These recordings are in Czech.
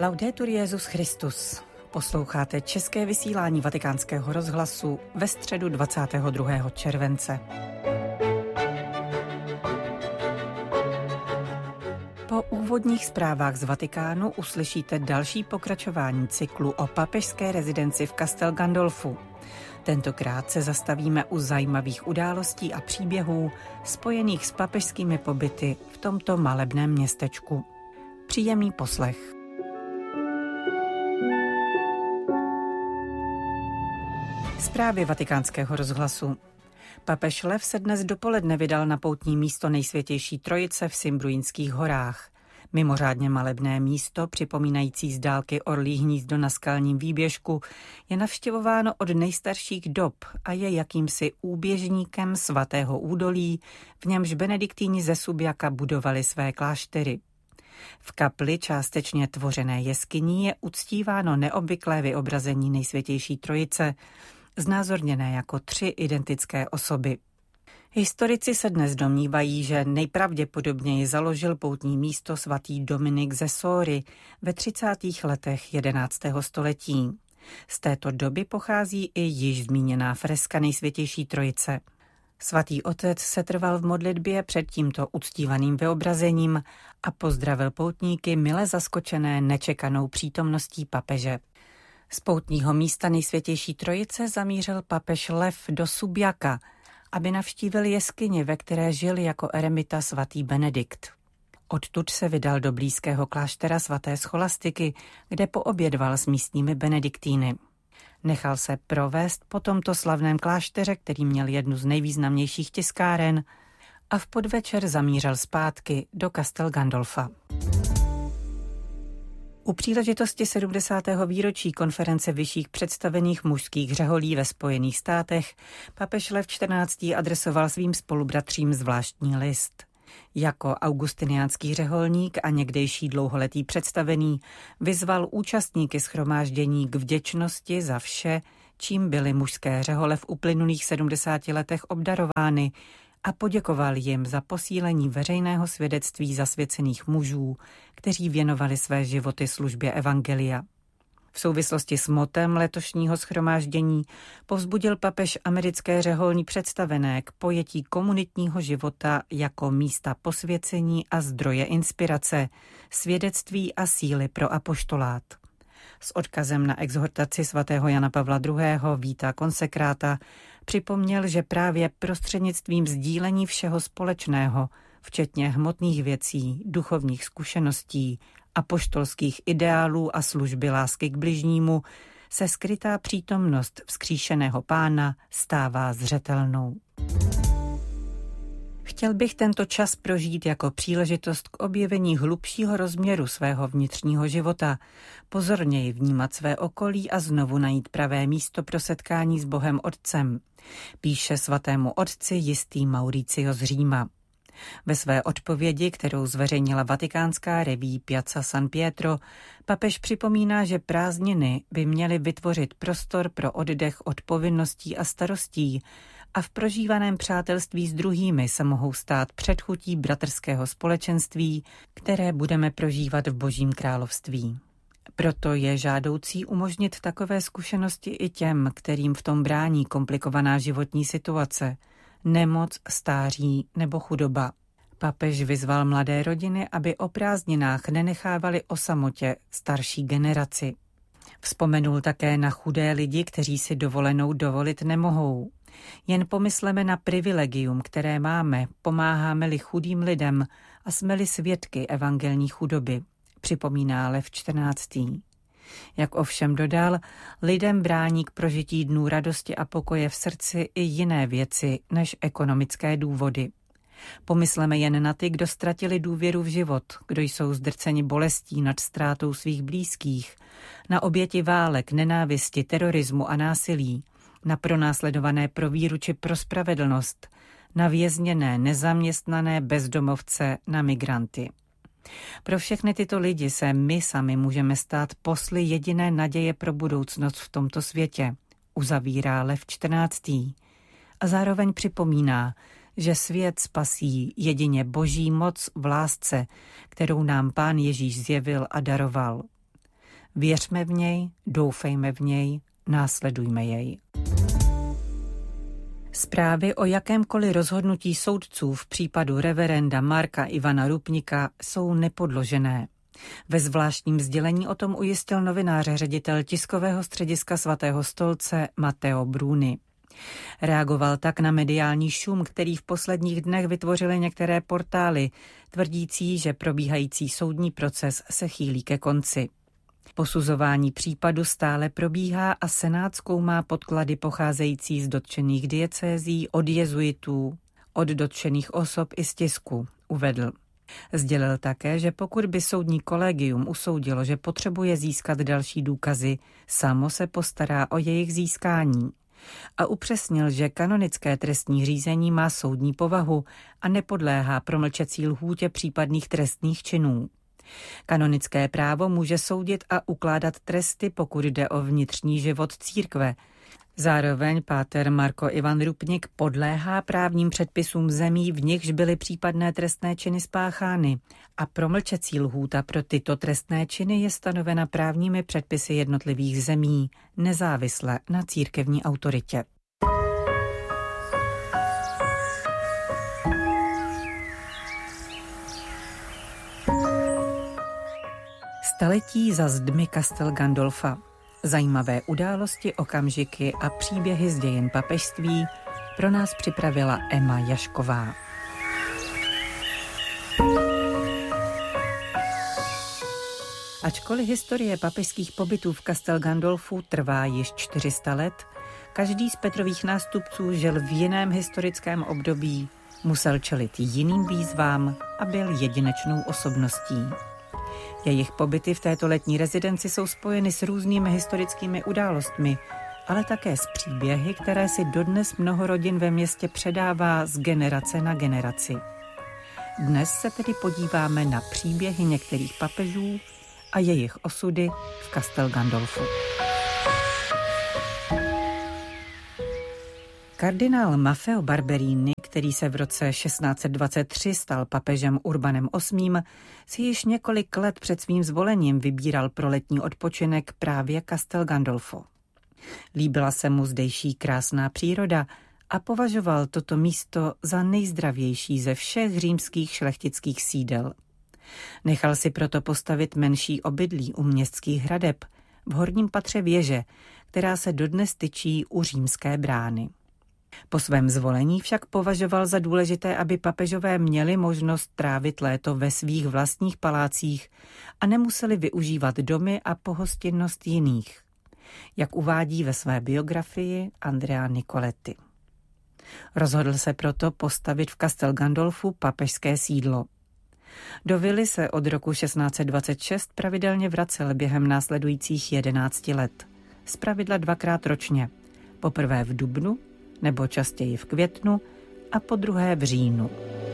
Laudetur Jesus Christus. Posloucháte české vysílání Vatikánského rozhlasu ve středu 22. července. Po úvodních zprávách z Vatikánu uslyšíte další pokračování cyklu o papežské rezidenci v Castel Gandolfu. Tentokrát se zastavíme u zajímavých událostí a příběhů spojených s papežskými pobyty v tomto malebném městečku. Příjemný poslech. Zprávy Vatikánského rozhlasu. Papež Lev se dnes dopoledne vydal na poutní místo Nejsvětější Trojice v Simbruínských horách. Mimořádně malebné místo, připomínající z dálky orlí hnízdo na skalním výběžku, je navštěvováno od nejstarších dob a je jakýmsi úběžníkem svatého údolí, v němž benediktíni ze Subiaca budovali své kláštery. V kapli částečně tvořené jeskyní je uctíváno neobvyklé vyobrazení Nejsvětější Trojice, znázorněné jako 3 identické osoby. Historici se dnes domnívají, že nejpravděpodobněji založil poutní místo svatý Dominik ze Sory ve 30. letech 11. století. Z této doby pochází i již zmíněná freska Nejsvětější Trojice. Svatý otec setrval v modlitbě před tímto uctívaným vyobrazením a pozdravil poutníky mile zaskočené nečekanou přítomností papeže. Z poutního místa Nejsvětější Trojice zamířil papež Lev do Subiaca, aby navštívil jeskyni, ve které žil jako eremita svatý Benedikt. Odtud se vydal do blízkého kláštera svaté Scholastiky, kde poobědval s místními benediktíny. Nechal se provést po tomto slavném klášteře, který měl jednu z nejvýznamnějších tiskáren, a v podvečer zamířil zpátky do Castel Gandolfa. U příležitosti 70. výročí konference vyšších představených mužských řeholí ve Spojených státech papež Lev XIV. Adresoval svým spolubratřím zvláštní list. Jako augustiniánský řeholník a někdejší dlouholetý představený vyzval účastníky shromáždění k vděčnosti za vše, čím byly mužské řehole v uplynulých 70 letech obdarovány, a poděkoval jim za posílení veřejného svědectví zasvěcených mužů, kteří věnovali své životy službě evangelia. V souvislosti s motem letošního shromáždění povzbudil papež americké řeholní představené k pojetí komunitního života jako místa posvěcení a zdroje inspirace, svědectví a síly pro apoštolát. S odkazem na exhortaci svatého Jana Pavla II. Vita Consecrata připomněl, že právě prostřednictvím sdílení všeho společného, včetně hmotných věcí, duchovních zkušeností, apoštolských ideálů a služby lásky k bližnímu, se skrytá přítomnost vzkříšeného Pána stává zřetelnou. Chtěl bych tento čas prožít jako příležitost k objevení hlubšího rozměru svého vnitřního života, pozorněji vnímat své okolí a znovu najít pravé místo pro setkání s Bohem Otcem, píše svatému otci jistý Mauricio z Říma. Ve své odpovědi, kterou zveřejnila vatikánská reví Piazza San Pietro, papež připomíná, že prázdniny by měly vytvořit prostor pro oddech od povinností a starostí a v prožívaném přátelství s druhými se mohou stát předchutí bratrského společenství, které budeme prožívat v Božím království. Proto je žádoucí umožnit takové zkušenosti i těm, kterým v tom brání komplikovaná životní situace, nemoc, stáří nebo chudoba. Papež vyzval mladé rodiny, aby o prázdninách nenechávali o samotě starší generaci. Vzpomenul také na chudé lidi, kteří si dovolenou dovolit nemohou. Jen pomysleme na privilegium, které máme, pomáháme-li chudým lidem a jsme-li svědky evangelní chudoby, připomíná Lev XIV. Jak ovšem dodal, lidem brání k prožití dnů radosti a pokoje v srdci i jiné věci než ekonomické důvody. Pomysleme jen na ty, kdo ztratili důvěru v život, kdo jsou zdrceni bolestí nad ztrátou svých blízkých, na oběti válek, nenávisti, terorismu a násilí, na pronásledované pro víru či pro spravedlnost, na vězněné, nezaměstnané, bezdomovce, na migranty. Pro všechny tyto lidi se my sami můžeme stát posly jediné naděje pro budoucnost v tomto světě, uzavírá Lev XIV. A zároveň připomíná, že svět spasí jedině Boží moc v lásce, kterou nám Pán Ježíš zjevil a daroval. Věřme v něj, doufejme v něj, následujme jej. Zprávy o jakémkoliv rozhodnutí soudců v případu reverenda Marka Ivana Rupnika jsou nepodložené. Ve zvláštním sdělení o tom ujistil novináře ředitel tiskového střediska Svatého stolce Matteo Bruni. Reagoval tak na mediální šum, který v posledních dnech vytvořily některé portály, tvrdící, že probíhající soudní proces se chýlí ke konci. Posuzování případu stále probíhá a senát zkoumá podklady pocházející z dotčených diecézí, od jezuitů, od dotčených osob i z tisku, uvedl. Sdělil také, že pokud by soudní kolegium usoudilo, že potřebuje získat další důkazy, samo se postará o jejich získání. A upřesnil, že kanonické trestní řízení má soudní povahu a nepodléhá promlčecí lhůtě případných trestných činů. Kanonické právo může soudit a ukládat tresty, pokud jde o vnitřní život církve. Zároveň páter Marko Ivan Rupnik podléhá právním předpisům zemí, v nichž byly případné trestné činy spáchány, a promlčecí lhůta pro tyto trestné činy je stanovena právními předpisy jednotlivých zemí, nezávisle na církevní autoritě. Staletí za zdmi Castel Gandolfa. Zajímavé události, okamžiky a příběhy z dějin papežství pro nás připravila Emma Jašková. Ačkoliv historie papežských pobytů v Castel Gandolfu trvá již 400 let, každý z Petrových nástupců žil v jiném historickém období, musel čelit jiným výzvám a byl jedinečnou osobností. Jejich pobyty v této letní rezidenci jsou spojeny s různými historickými událostmi, ale také s příběhy, které si dodnes mnoho rodin ve městě předává z generace na generaci. Dnes se tedy podíváme na příběhy některých papežů a jejich osudy v Castel Gandolfu. Kardinál Maffeo Barberini, který se v roce 1623 stal papežem Urbanem VIII., si již několik let před svým zvolením vybíral pro letní odpočinek právě Castel Gandolfo. Líbila se mu zdejší krásná příroda a považoval toto místo za nejzdravější ze všech římských šlechtických sídel. Nechal si proto postavit menší obydlí u městských hradeb v horním patře věže, která se dodnes tyčí u římské brány. Po svém zvolení však považoval za důležité, aby papežové měli možnost trávit léto ve svých vlastních palácích a nemuseli využívat domy a pohostinnost jiných, jak uvádí ve své biografii Andrea Nicoletti. Rozhodl se proto postavit v Castel Gandolfu papežské sídlo. Do vily se od roku 1626 pravidelně vracel během následujících 11 let, zpravidla 2krát ročně, poprvé v dubnu nebo častěji v květnu a podruhé v říjnu.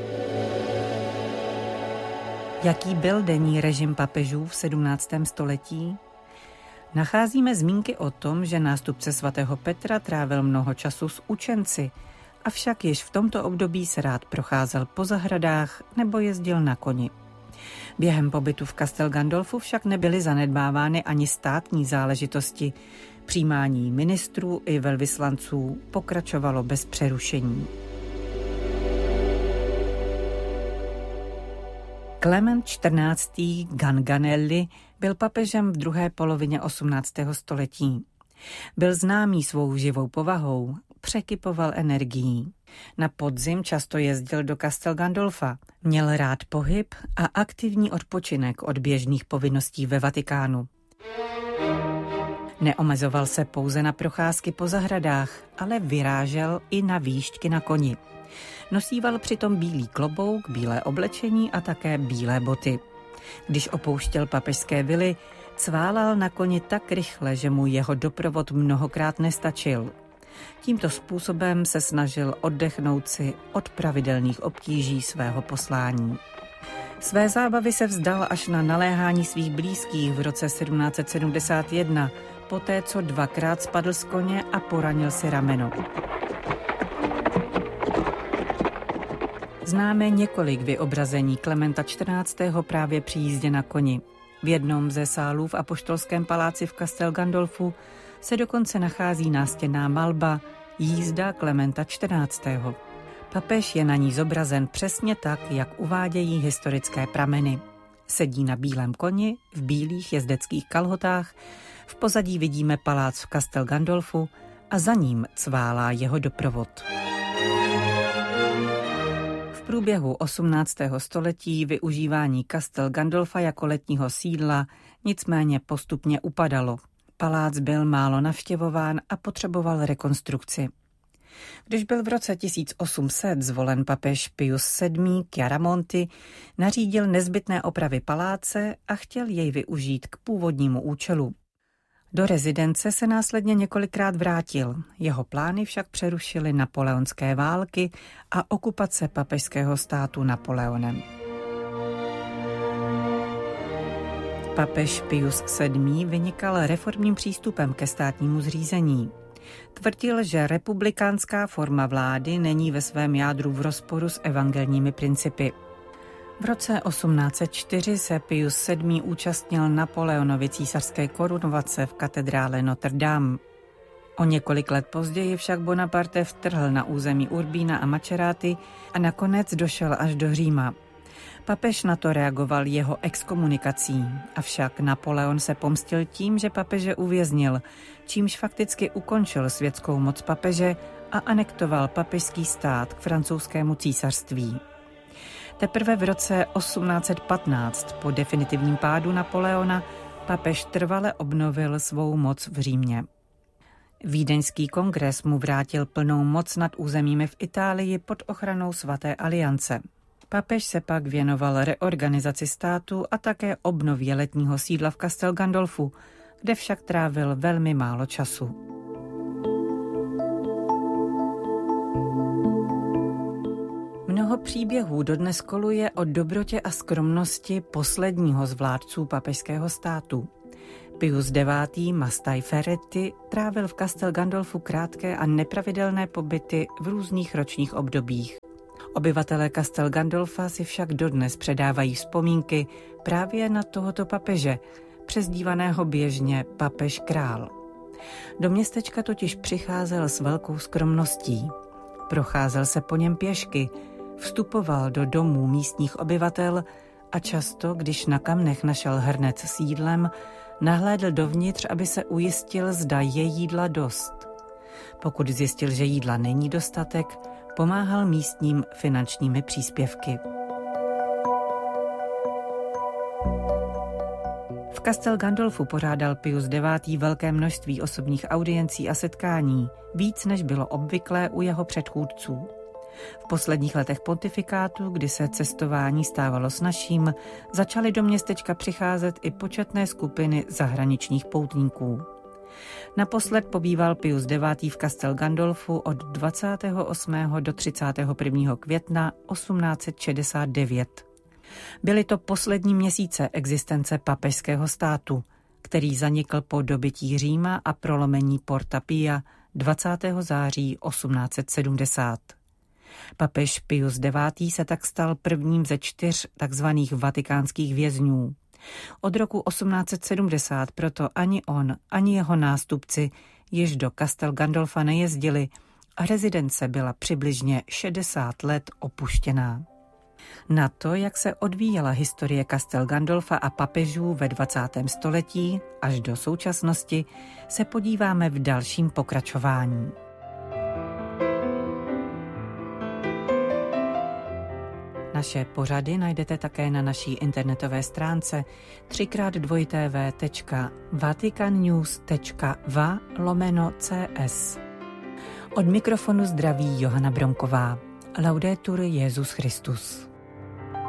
Jaký byl denní režim papežů v 17. století? Nacházíme zmínky o tom, že nástupce svatého Petra trávil mnoho času s učenci, avšak již v tomto období se rád procházel po zahradách nebo jezdil na koni. Během pobytu v Castel Gandolfu však nebyly zanedbávány ani státní záležitosti. Přijímání ministrů i velvyslanců pokračovalo bez přerušení. Klement XIV. Ganganelli byl papežem v druhé polovině 18. století. Byl známý svou živou povahou, překypoval energií. Na podzim často jezdil do Castel Gandolfa, měl rád pohyb a aktivní odpočinek od běžných povinností ve Vatikánu. Neomezoval se pouze na procházky po zahradách, ale vyrážel i na výšťky na koni. Nosíval přitom bílý klobouk, bílé oblečení a také bílé boty. Když opouštěl papežské vily, cválal na koni tak rychle, že mu jeho doprovod mnohokrát nestačil. Tímto způsobem se snažil oddechnout si od pravidelných obtíží svého poslání. Své zábavy se vzdal až na naléhání svých blízkých v roce 1771, poté co 2krát spadl z koně a poranil si rameno. Známe několik vyobrazení Klementa XIV. Právě při jízdě na koni. V jednom ze sálů v Apoštolském paláci v Castel Gandolfu se dokonce nachází nástěnná malba Jízda Klementa XIV. Papež je na ní zobrazen přesně tak, jak uvádějí historické prameny. Sedí na bílém koni, v bílých jezdeckých kalhotách, v pozadí vidíme palác v Castel Gandolfu a za ním cválá jeho doprovod. V průběhu 18. století využívání Castel Gandolfa jako letního sídla nicméně postupně upadalo. Palác byl málo navštěvován a potřeboval rekonstrukci. Když byl v roce 1800 zvolen papež Pius VII. Chiaramonti, nařídil nezbytné opravy paláce a chtěl jej využít k původnímu účelu. Do rezidence se následně několikrát vrátil, jeho plány však přerušily napoleonské války a okupace papežského státu Napoleonem. Papež Pius VII. Vynikal reformním přístupem ke státnímu zřízení. Tvrdil, že republikánská forma vlády není ve svém jádru v rozporu s evangelními principy. V roce 1804 se Pius VII. Účastnil Napoleonovy císařské korunovace v katedrále Notre Dame. O několik let později však Bonaparte vtrhl na území Urbína a Macerati a nakonec došel až do Říma. Papež na to reagoval jeho exkomunikací, avšak Napoleon se pomstil tím, že papeže uvěznil, čímž fakticky ukončil světskou moc papeže a anektoval papežský stát k francouzskému císařství. Teprve v roce 1815, po definitivním pádu Napoleona, papež trvale obnovil svou moc v Římě. Vídeňský kongres mu vrátil plnou moc nad územími v Itálii pod ochranou Svaté aliance. Papež se pak věnoval reorganizaci státu a také obnově letního sídla v Castel Gandolfu, kde však trávil velmi málo času. Mnoho příběhů dodnes koluje o dobrotě a skromnosti posledního z vládců papežského státu. Pius IX. Mastai Ferretti trávil v Castel Gandolfu krátké a nepravidelné pobyty v různých ročních obdobích. Obyvatelé Castel Gandolfa si však dodnes předávají vzpomínky právě na tohoto papeže, přezdívaného běžně papež král. Do městečka totiž přicházel s velkou skromností. Procházel se po něm pěšky, vstupoval do domů místních obyvatel a často, když na kamnech našel hrnec s jídlem, nahlédl dovnitř, aby se ujistil, zda je jídla dost. Pokud zjistil, že jídla není dostatek, pomáhal místním finančními příspěvky. V Castel Gandolfu pořádal Pius IX. Velké množství osobních audiencí a setkání, víc než bylo obvyklé u jeho předchůdců. V posledních letech pontifikátu, kdy se cestování stávalo snazším, začaly do městečka přicházet i početné skupiny zahraničních poutníků. Naposled pobýval Pius IX. V Castel Gandolfu od 28. do 31. května 1869. Byly to poslední měsíce existence papežského státu, který zanikl po dobytí Říma a prolomení Porta Pia 20. září 1870. Papež Pius IX. Se tak stal prvním ze 4 takzvaných vatikánských vězňů. Od roku 1870 proto ani on, ani jeho nástupci již do Castel Gandolfa nejezdili a rezidence byla přibližně 60 let opuštěná. Na to, jak se odvíjela historie Castel Gandolfa a papežů ve 20. století až do současnosti, se podíváme v dalším pokračování. Naše pořady najdete také na naší internetové stránce www.vaticannews.va/cs. Od mikrofonu zdraví Johana Bronková. Laudetur Jesus Christus.